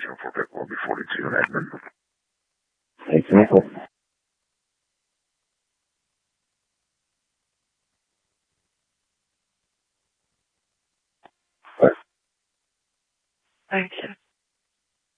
information for Pick 1B42 in Edmond. Exactly. Thank you.